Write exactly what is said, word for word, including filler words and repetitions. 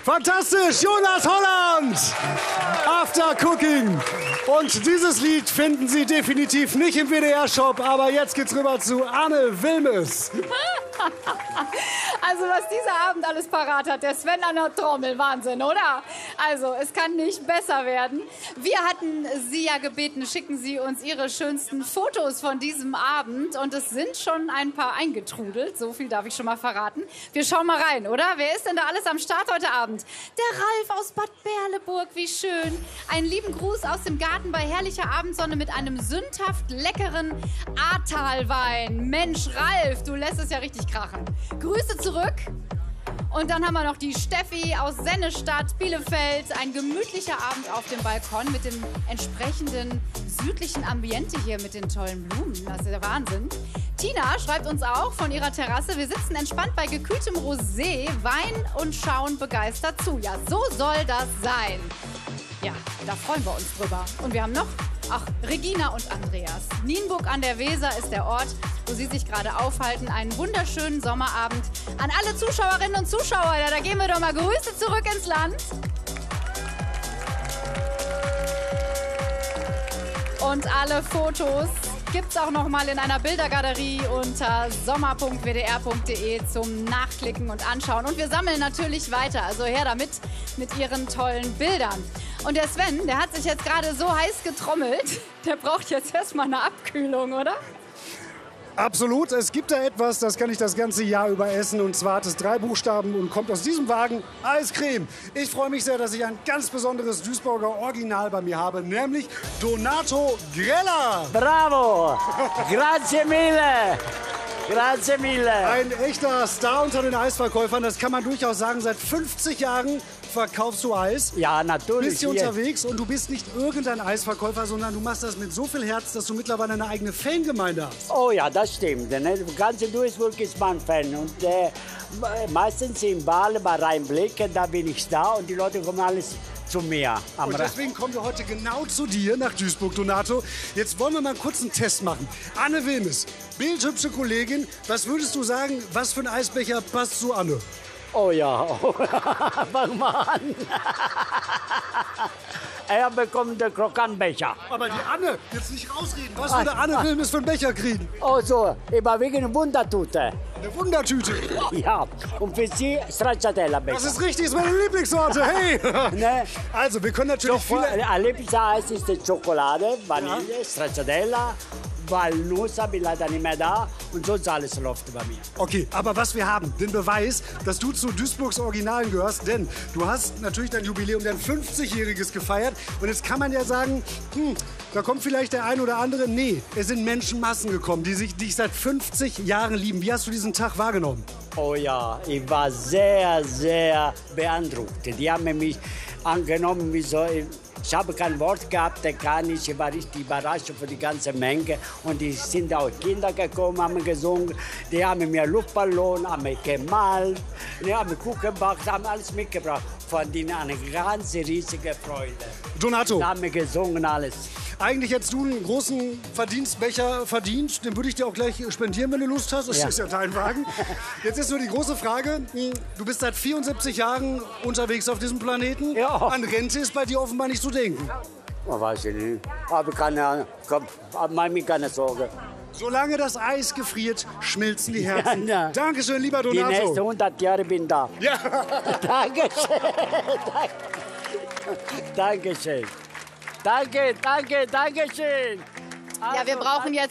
Fantastisch, Jonas Holland! After Cooking. Und dieses Lied finden Sie definitiv nicht im W D R-Shop, aber jetzt geht's rüber zu Anne Wilmes. Also was dieser Abend alles parat hat, der Sven an der Trommel, Wahnsinn, oder? Also es kann nicht besser werden. Wir hatten Sie ja gebeten, schicken Sie uns Ihre schönsten Fotos von diesem Abend und es sind schon ein paar eingetrudelt, so viel darf ich schon mal verraten. Wir schauen mal rein, oder? Wer ist denn da alles am Start heute Abend? Der Ralf aus Bad Berleburg, wie schön. Einen lieben Gruß aus dem Garten bei herrlicher Abendsonne mit einem sündhaft leckeren Ahrtalwein. Mensch, Ralf, du lässt es ja richtig krachen. Grüße zurück. Und dann haben wir noch die Steffi aus Sennestadt, Bielefeld. Ein gemütlicher Abend auf dem Balkon mit dem entsprechenden südlichen Ambiente hier mit den tollen Blumen. Das ist der Wahnsinn. Tina schreibt uns auch von ihrer Terrasse: Wir sitzen entspannt bei gekühltem Rosé, Wein und schauen begeistert zu. Ja, so soll das sein. Ja, da freuen wir uns drüber. Und wir haben noch, ach, Regina und Andreas. Nienburg an der Weser ist der Ort, wo sie sich gerade aufhalten. Einen wunderschönen Sommerabend. An alle Zuschauerinnen und Zuschauer, ja, da gehen wir doch mal Grüße zurück ins Land. Und alle Fotos gibt's auch noch mal in einer Bildergalerie unter sommer punkt w d r punkt d e zum Nachklicken und Anschauen. Und wir sammeln natürlich weiter, also her damit mit Ihren tollen Bildern. Und der Sven, der hat sich jetzt gerade so heiß getrommelt, der braucht jetzt erstmal eine Abkühlung, oder? Absolut, es gibt da etwas, das kann ich das ganze Jahr über essen. Und zwar hat es drei Buchstaben und kommt aus diesem Wagen: Eiscreme. Ich freue mich sehr, dass ich ein ganz besonderes Duisburger Original bei mir habe, nämlich Donato Grella. Bravo! Grazie mille! Grazie mille! Ein echter Star unter den Eisverkäufern, das kann man durchaus sagen. Seit fünfzig Jahren verkaufst du Eis. Ja, natürlich. Bist hier unterwegs und du bist nicht irgendein Eisverkäufer, sondern du machst das mit so viel Herz, dass du mittlerweile eine eigene Fangemeinde hast. Oh ja, das stimmt. Ne? Ganz in Duisburg ist man Fan. Und äh, meistens im Ball bei Rheinblick, da bin ich da und die Leute kommen alles zu mir. Und deswegen kommen wir heute genau zu dir nach Duisburg, Donato. Jetzt wollen wir mal kurz einen Test machen. Anne Wilmes, bildhübsche Kollegin, was würdest du sagen, was für ein Eisbecher passt zu Anne? Oh ja, fang mal an. Er bekommt den Krokantbecher. Aber die Anne, jetzt nicht rausreden. Was würde Anne Wilmes für einen Becher kriegen? Oh so, überwiegend eine Wundertüte. Eine Wundertüte? Ja, und für Sie Stracciatella-Becher. Das ist richtig, ist meine Lieblingssorte, hey! Ne? Also, wir können natürlich Schoko viele... Ein Lieblingseis ist die Schokolade, Vanille, ja. Stracciatella, Walnuss habe ich leider nicht mehr da und sonst alles läuft bei mir. Okay, aber was wir haben, den Beweis, dass du zu Duisburgs Originalen gehörst, denn du hast natürlich dein Jubiläum, dein fünfzigjähriges gefeiert und jetzt kann man ja sagen, hm, da kommt vielleicht der ein oder andere, nee, es sind Menschenmassen gekommen, die sich dich seit fünfzig Jahren lieben. Wie hast du diesen Tag wahrgenommen? Oh ja, ich war sehr, sehr beeindruckt. Die haben mich angenommen wie so... Ich habe kein Wort gehabt, gar nicht. Ich war richtig überrascht für die ganze Menge. Und die sind auch Kinder gekommen, haben gesungen. Die haben mir Luftballon, haben mich gemalt, die haben Kuchen gebacken, haben alles mitgebracht. Von denen eine ganz riesige Freude. Donato. Die haben gesungen, alles. Eigentlich hättest du einen großen Verdienstbecher verdient. Den würde ich dir auch gleich spendieren, wenn du Lust hast. Das ja. ist ja dein Wagen. Jetzt ist nur die große Frage. Du bist seit vierundsiebzig Jahren unterwegs auf diesem Planeten. Ja. An Rente ist bei dir offenbar nicht zu denken. Oh, weiß ich nicht. Aber keine, mach mir keine Sorge. Solange das Eis gefriert, schmilzen die Herzen. Ja, ja. Dankeschön, lieber Donato. Die nächsten hundert Jahre bin da. Ja. Dankeschön. Dankeschön. Danke, danke, danke schön. Ja, wir brauchen jetzt